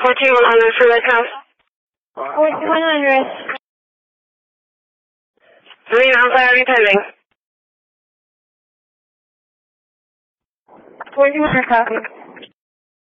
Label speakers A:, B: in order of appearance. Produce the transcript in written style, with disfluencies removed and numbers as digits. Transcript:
A: 14100 for Lighthouse.
B: 14100.
A: 3 miles Saturday pending.
B: 14100 copy.